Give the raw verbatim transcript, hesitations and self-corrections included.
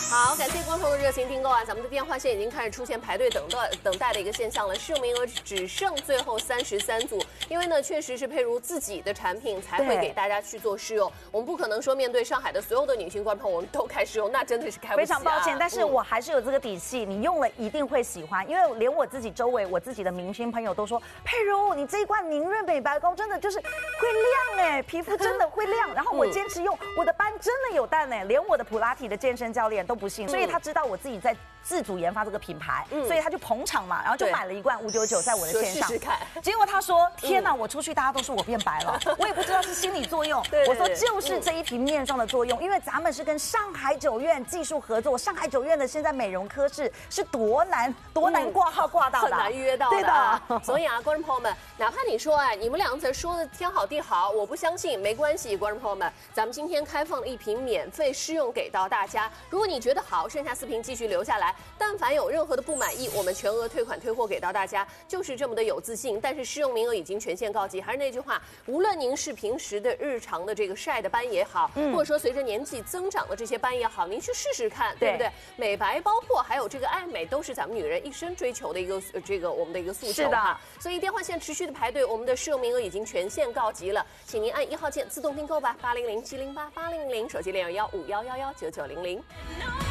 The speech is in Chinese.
好，感谢观众的热情订购啊！咱们的电话线已经开始出现排队等待等待的一个现象了，试用名额只剩最后三十三组。因为呢，确实是佩如自己的产品才会给大家去做试用，我们不可能说面对上海的所有的女性观众，我们都开试用，那真的是开不起、啊。 非常抱歉，但是我还是有这个底气，你用了一定会喜欢，因为连我自己周围我自己的明星朋友都说，佩如你这一罐凝润美白膏真的就是会亮哎，皮肤真的会亮。然后我坚持用，我的斑真的有淡哎，连我的普拉提的健身教练都不信，所以他知道我自己在自主研发这个品牌，嗯、所以他就捧场嘛，然后就买了一罐五九九在我的线上， 试试看。 结果他说：“天哪，我出去大家都说我变白了，我也不知道是心理作用。”我说就是这一瓶面上的作用，因为咱们是跟上海九院技术合作，上海九院的现在美容科室是多难多难挂号挂到的， 很难预约到的。对的。所以啊，观众朋友们，哪怕你说啊，你们两个人说的天好地好，我不相信，没关系，观众朋友们，咱们今天开放了一瓶免费试用给到大家。如果你觉得好，剩下四瓶继续留下来。但凡有任何的不满意，我们全额退款退货给到大家，就是这么的有自信。但是试用名额已经全线告急，还是那句话，无论您是平时的日常的这个晒的斑也好，嗯、或者说随着年纪增长的这些斑也好，您去试试看，对不对？美白包括还有这个爱美，都是咱们女人一生追求的一个呃这个我们的一个诉求哈。所以电话线持续的排队，我们的试用名额已经全线告急了，请您按一号键自动订购吧，八零零七零八八零零，手机零二幺五幺幺幺九九零零。